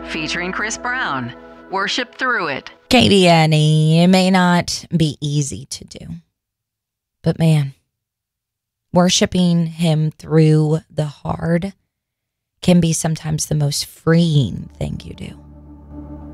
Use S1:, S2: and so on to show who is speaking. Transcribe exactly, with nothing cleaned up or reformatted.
S1: featuring Chris Brown. Worship through it.
S2: Katie Annie, it may not be easy to do, but man, worshiping him through the hard can be sometimes the most freeing thing you do.